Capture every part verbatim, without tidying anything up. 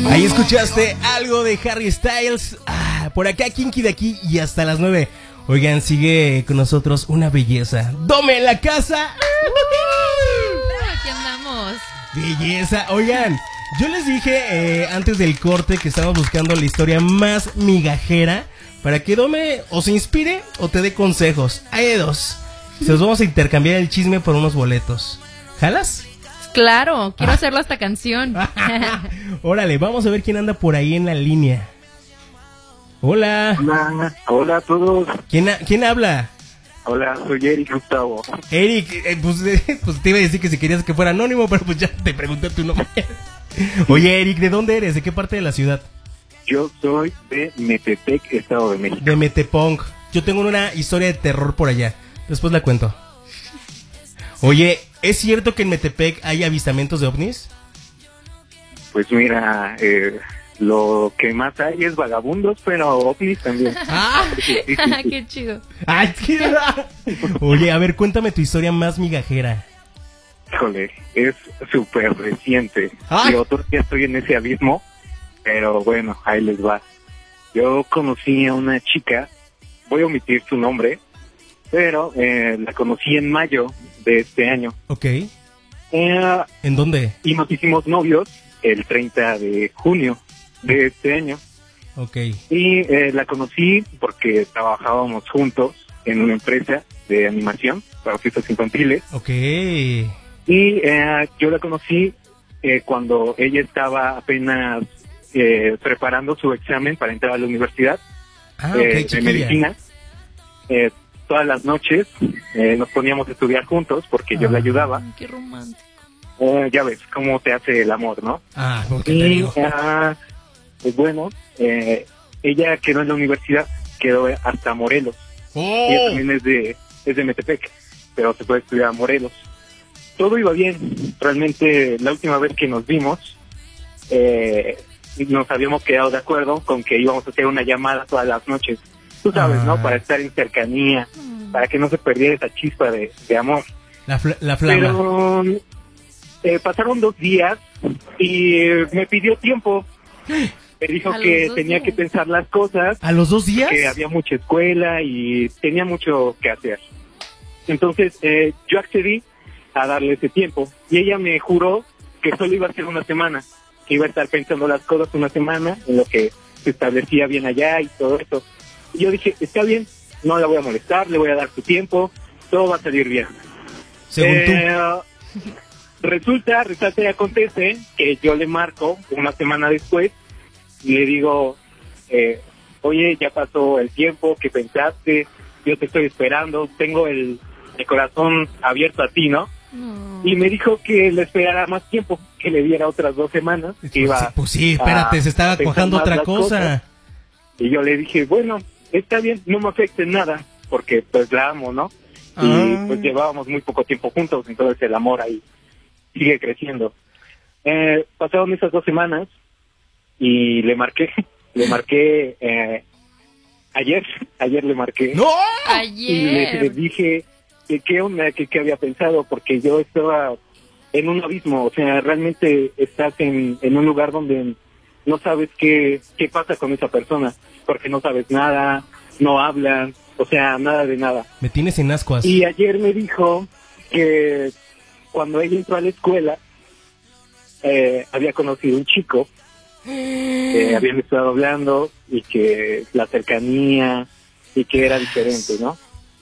Ahí escuchaste algo de Harry Styles. Ah, por acá, Kinky de aquí y hasta las nueve. Oigan, sigue con nosotros una belleza. ¡Dome en la casa! Aquí andamos. Belleza. Oigan, yo les dije eh, antes del corte que estamos buscando la historia más migajera para que Dome o se inspire o te dé consejos. Hay de dos. Se los vamos a intercambiar el chisme por unos boletos. ¿Jalas? Claro, quiero ah. hacerlo esta canción. Órale, vamos a ver quién anda por ahí en la línea. Hola. Hola, hola a todos. ¿Quién, ¿quién habla? Hola, soy Eric Gustavo. Eric, eh, pues, eh, pues te iba a decir que si querías que fuera anónimo, pero pues ya te pregunté tu nombre. Oye, Eric, ¿de dónde eres? ¿De qué parte de la ciudad? Yo soy de Metepec, Estado de México. De Metepong. Yo tengo una historia de terror por allá. Después la cuento. Oye, ¿es cierto que en Metepec hay avistamientos de ovnis? Pues mira, eh, lo que más hay es vagabundos, pero ovnis también. ¡Ah! Sí, sí, sí. ¡Qué chido! ¡Ay, qué da! Oye, a ver, cuéntame tu historia más migajera. Híjole, es súper reciente. ¡Ay! Yo todavía estoy en ese abismo, pero bueno, ahí les va. Yo conocí a una chica, voy a omitir su nombre, pero eh, la conocí en mayo de este año. Ok. Eh, ¿En dónde? Y nos hicimos novios el treinta de junio de este año. Ok. Y eh, la conocí porque trabajábamos juntos en una empresa de animación para fiestas infantiles. Ok. Y eh, yo la conocí eh, cuando ella estaba apenas eh, preparando su examen para entrar a la universidad ah, eh, okay, de medicina. Eh, todas las noches eh, nos poníamos a estudiar juntos porque yo ah, le ayudaba. ¡Qué romántico! Eh, ya ves cómo te hace el amor, ¿no? Ah, porque y, te digo. Uh, pues bueno, eh, ella quedó en la universidad, quedó hasta Morelos. ¡Oh! Ella también es de, es de Metepec, pero se puede estudiar a Morelos. Todo iba bien. Realmente la última vez que nos vimos, eh, nos habíamos quedado de acuerdo con que íbamos a hacer una llamada todas las noches. Tú sabes, ah. ¿no? Para estar en cercanía, mm. para que no se perdiera esa chispa de, de amor. La, fl- la flama. Pero eh, pasaron dos días y eh, me pidió tiempo. Me dijo que tenía días. que pensar las cosas. ¿A los dos días? Que había mucha escuela y tenía mucho que hacer. Entonces eh, yo accedí a darle ese tiempo y ella me juró que solo iba a ser una semana, que iba a estar pensando las cosas una semana en lo que se establecía bien allá y todo eso. Y yo dije, está bien, no la voy a molestar, le voy a dar su tiempo, todo va a salir bien. Según eh, tú. Resulta, resulta y acontece que yo le marco una semana después y le digo, eh, oye, ya pasó el tiempo, ¿qué pensaste? Yo te estoy esperando, tengo el, el corazón abierto a ti, ¿no? No. Y me dijo que le esperara más tiempo, que le diera otras dos semanas. Que pues, iba sí, pues sí, espérate, a, se estaba cuajando otra cosa. Cosas. Y yo le dije, bueno, está bien, no me afecte en nada, porque pues la amo, ¿no? Ah. Y pues llevábamos muy poco tiempo juntos, entonces el amor ahí sigue creciendo. Eh, pasaron esas dos semanas y le marqué, le marqué eh, ayer, ayer le marqué. ¡No! Ayer. Y le, le dije que qué onda, que qué había pensado, porque yo estaba en un abismo, o sea, realmente estás en, en un lugar donde no sabes qué, qué pasa con esa persona, porque no sabes nada, no hablan, o sea, nada de nada. Me tienes en ascuas. Y ayer me dijo que cuando ella entró a la escuela, eh, había conocido un chico, que habían estado hablando y que la cercanía y que era diferente, ¿no?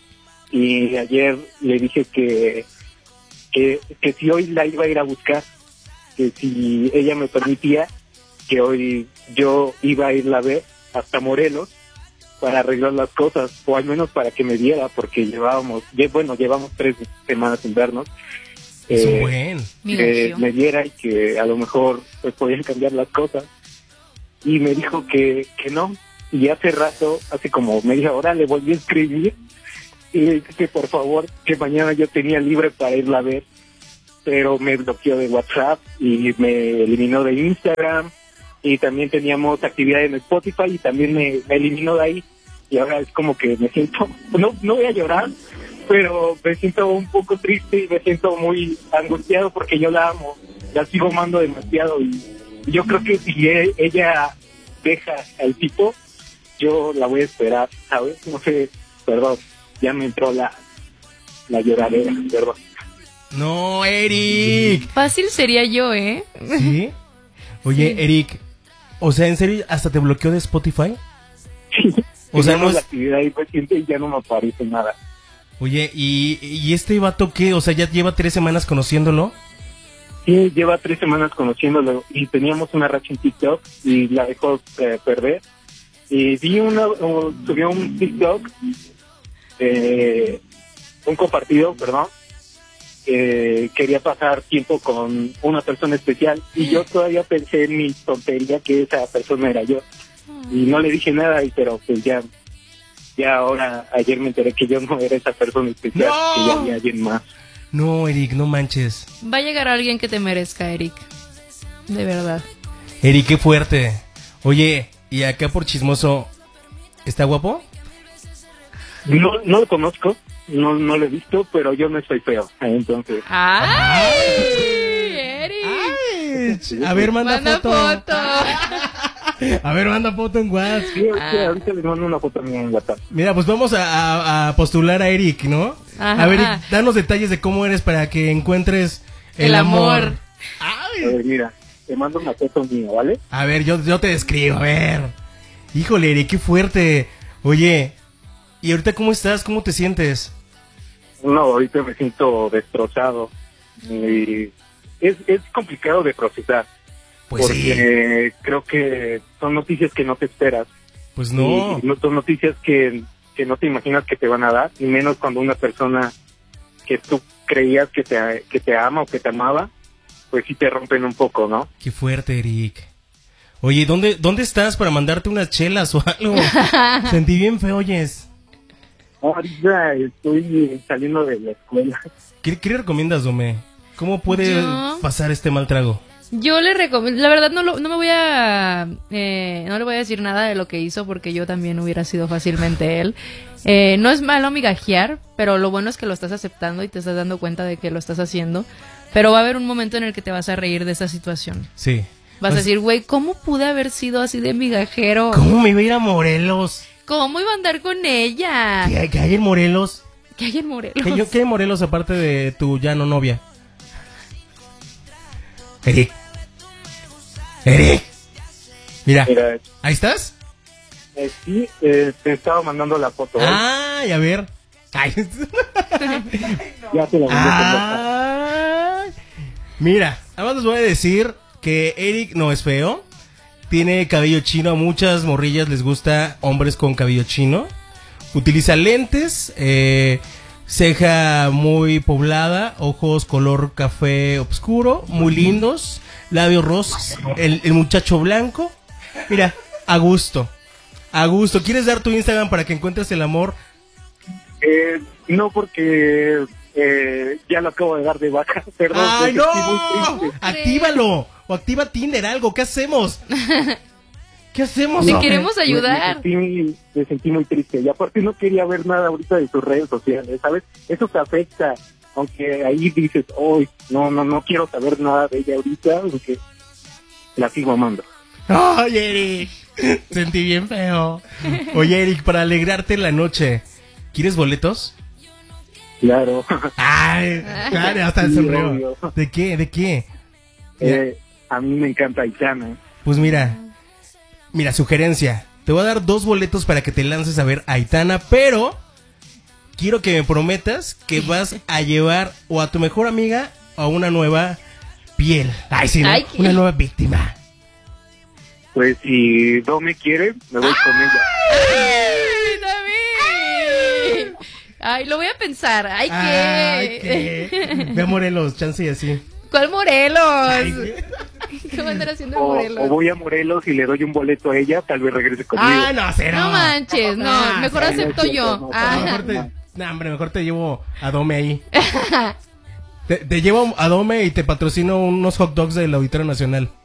Y ayer le dije que, que, que si hoy la iba a ir a buscar, que si ella me permitía, que hoy yo iba a irla a ver hasta Morelos para arreglar las cosas, o al menos para que me diera, porque llevábamos, bueno, llevamos tres semanas sin vernos. Es eh, un buen. Que me diera y que a lo mejor pues podían cambiar las cosas. Y me dijo que, que no. Y hace rato, hace como media hora, le volví a escribir y le dije que por favor, que mañana yo tenía libre para irla a ver, pero me bloqueó de WhatsApp y me eliminó de Instagram, y también teníamos actividad en Spotify y también me, me eliminó de ahí. Y ahora es como que me siento, no, no voy a llorar, pero me siento un poco triste y me siento muy angustiado porque yo la amo, la sigo amando demasiado y yo creo que si e- ella deja al tipo, yo la voy a esperar, ¿sabes? No sé, perdón, ya me entró la, la lloradera, perdón. No, Eric. Fácil sería yo, ¿eh? ¿Sí? Oye, Sí. Eric, o sea, ¿en serio hasta te bloqueó de Spotify? O sea, no Tenemos la es... actividad ahí reciente y ya no me aparece nada. Oye, ¿y, ¿y este vato qué? O sea, ya lleva tres semanas conociéndolo. Sí, lleva tres semanas conociéndolo y teníamos una racha en TikTok y la dejó eh, perder. Y vi una, o, subió un TikTok, eh, un compartido, perdón, que quería pasar tiempo con una persona especial y yo todavía pensé en mi tontería que esa persona era yo. Y no le dije nada, y pero pues ya, ya ahora, ayer me enteré que yo no era esa persona especial, ¡No! que ya había alguien más. No, Eric, no manches. Va a llegar alguien que te merezca, Eric. De verdad. Eric, qué fuerte. Oye, y acá por chismoso, ¿está guapo? No, no lo conozco, no, no lo he visto, pero yo no estoy feo, entonces. ¡Ay! Eric. Ay, a ver, manda, Manda foto. foto. A ver, manda foto en WhatsApp. Sí, ahorita, Ah. ahorita les mando una foto mía en WhatsApp. Mira, pues vamos a, a- a postular a Eric, ¿no? Ajá. A ver, Eric, danos detalles de cómo eres para que encuentres el, El amor. amor. A Ay. ver, mira, te mando una foto mía, ¿vale? A ver, yo, yo te describo, a ver. Híjole, Eric, qué fuerte. Oye, ¿y ahorita cómo estás? ¿Cómo te sientes? No, ahorita me siento destrozado. Y es, es complicado de procesar. Pues sí. porque creo que son noticias que no te esperas. Pues no. Y no son noticias que, que no te imaginas que te van a dar, y menos cuando una persona que tú creías que te, que te ama o que te amaba, pues sí te rompen un poco, ¿no? Qué fuerte, Eric. Oye, ¿dónde, ¿dónde estás para mandarte unas chelas o algo? Sentí bien feo, oyes. Ahorita estoy saliendo de la escuela. ¿Qué, qué le recomiendas, Dome? ¿Cómo puede Yo- pasar este mal trago? Yo le recomiendo, la verdad no, lo, no me voy a, eh, no le voy a decir nada de lo que hizo porque yo también hubiera sido fácilmente él. Eh, no es malo migajear, pero lo bueno es que lo estás aceptando y te estás dando cuenta de que lo estás haciendo. Pero va a haber un momento en el que te vas a reír de esa situación. Sí. Vas a Pues, decir, güey, ¿cómo pude haber sido así de migajero? ¿cómo me iba a ir a Morelos? ¿Cómo iba a andar con ella? ¿Qué, qué hay en Morelos? ¿Qué hay en Morelos? ¿Qué, yo- qué hay en Morelos aparte de tu ya no novia? Eric. Eric. Mira, Mira, ¿ahí estás? eh, sí, eh, te estaba mandando la foto. ¿eh? Ay, a ver. Ay. Ya te la mandé por WhatsApp. Ay. Mira, además les voy a decir que Eric no es feo. Tiene cabello chino. A muchas morrillas les gusta hombres con cabello chino. Utiliza lentes, eh, ceja muy poblada, ojos color café oscuro, muy lindos, labios rosas, el, el muchacho blanco. Mira, a gusto, a gusto. ¿Quieres dar tu Instagram para que encuentres el amor? Eh, no, porque eh, ya lo acabo de dar de baja. Perdón, ¡Ay, me no! sentí muy triste. ¡Actívalo! O activa Tinder, algo. ¿Qué hacemos? ¿Qué hacemos? Te hombre? queremos ayudar. Me, me sentí, me sentí muy triste. Y aparte no quería ver nada ahorita de tus redes sociales, ¿sabes? Eso te afecta. Aunque ahí dices, hoy no, no, no quiero saber nada de ella ahorita, porque la sigo amando. ¡Ay, Eric! Sentí bien feo. Oye, Eric, para alegrarte la noche, ¿quieres boletos? Claro. ¡Ay! Claro, hasta el Sí, sombrero. obvio. ¿De qué? ¿De qué? Eh, a mí me encanta Aitana. Pues mira, mira, sugerencia. Te voy a dar dos boletos para que te lances a ver a Aitana, pero quiero que me prometas que vas a llevar o a tu mejor amiga o a una nueva piel. Ay, sí, ¿no? Ay, ¿qué? Una nueva víctima. Pues si no me quiere, me voy con ella. ¡Ay, David! Ay, lo voy a pensar. Ay, ¿qué? Ay, ¿qué? Ve a Morelos, chance y así. ¿Cuál Morelos? Ay, ¿Qué va a andar haciendo en O, Morelos? o voy a Morelos y le doy un boleto a ella, tal vez regrese conmigo. Ah, no, cero. No manches, no, Ah, mejor sí, acepto no es yo. cierto, no, Ah. Mejor te, no, hombre, mejor te llevo a Dome ahí. Te, te llevo a Dome y te patrocino unos hot dogs del Auditorio Nacional.